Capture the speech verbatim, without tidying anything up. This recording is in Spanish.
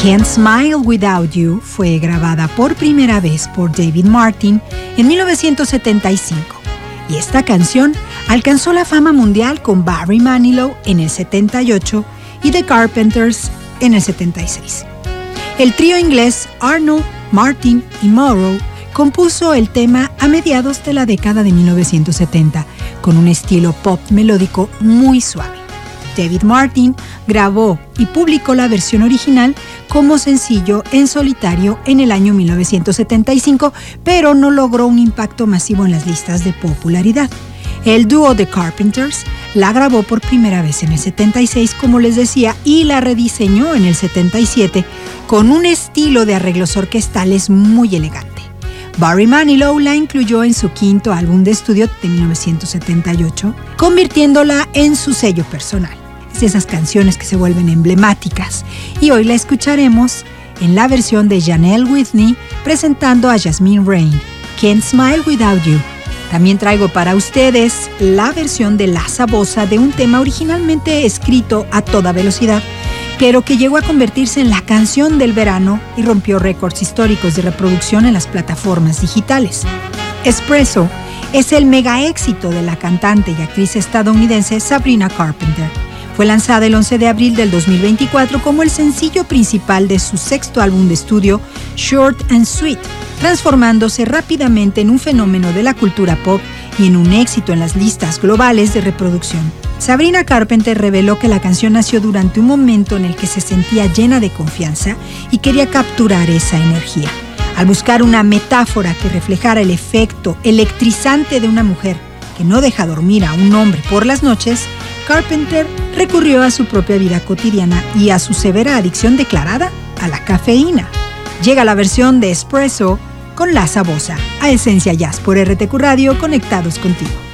Can't Smile Without You fue grabada por primera vez por David Martin en mil novecientos setenta y cinco y esta canción alcanzó la fama mundial con Barry Manilow en el setenta y ocho y The Carpenters en el setenta y seis. El trío inglés Arnold, Martin y Morrow compuso el tema a mediados de la década de mil novecientos setenta con un estilo pop melódico muy suave. David Martin grabó y publicó la versión original como sencillo en solitario en el año mil novecientos setenta y cinco, pero no logró un impacto masivo en las listas de popularidad. El dúo The Carpenters la grabó por primera vez en el setenta y seis, como les decía, y la rediseñó en el setenta y siete con un estilo de arreglos orquestales muy elegante. Barry Manilow la incluyó en su quinto álbum de estudio de mil novecientos setenta y ocho, convirtiéndola en su sello personal. Es de esas canciones que se vuelven emblemáticas y hoy la escucharemos en la versión de Janelle Whitney presentando a Jasmine Rain, Can't Smile Without You. También traigo para ustedes la versión de Lhasa Bossa de un tema originalmente escrito a toda velocidad, pero que llegó a convertirse en la canción del verano y rompió récords históricos de reproducción en las plataformas digitales. Espresso es el mega éxito de la cantante y actriz estadounidense Sabrina Carpenter. Fue lanzada el once de abril del dos mil veinticuatro como el sencillo principal de su sexto álbum de estudio, Short and Sweet, transformándose rápidamente en un fenómeno de la cultura pop y en un éxito en las listas globales de reproducción. Sabrina Carpenter reveló que la canción nació durante un momento en el que se sentía llena de confianza y quería capturar esa energía. Al buscar una metáfora que reflejara el efecto electrizante de una mujer que no deja dormir a un hombre por las noches, Carpenter recurrió a su propia vida cotidiana y a su severa adicción declarada a la cafeína. Llega la versión de Espresso con Lhasa Bossa a Esencia Jazz por R T Q Radio, conectados contigo.